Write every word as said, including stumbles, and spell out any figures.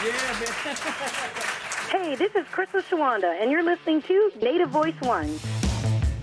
Yeah, man. Hey, this is Crystal Shawanda, and you're listening to Native Voice One.